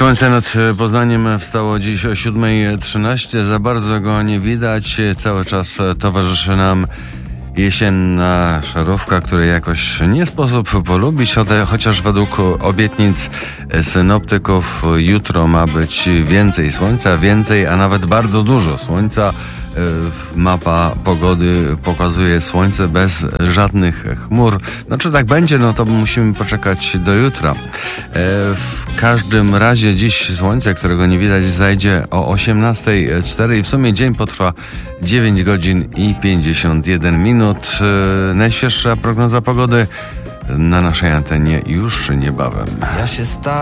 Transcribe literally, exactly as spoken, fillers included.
Słońce nad Poznaniem wstało dziś o siódma trzynaście. Za bardzo go nie widać. Cały czas towarzyszy nam jesienna szarówka, której jakoś nie sposób polubić, chociaż według obietnic synoptyków jutro ma być więcej słońca, więcej, a nawet bardzo dużo słońca. Mapa pogody pokazuje słońce bez żadnych chmur. No czy tak będzie, no to musimy poczekać do jutra. W każdym razie dziś słońce, którego nie widać, zajdzie o osiemnasta cztery i w sumie dzień potrwa dziewięć godzin i pięćdziesiąt jeden minut. Najświeższa prognoza pogody na naszej antenie już niebawem. Ja się sta-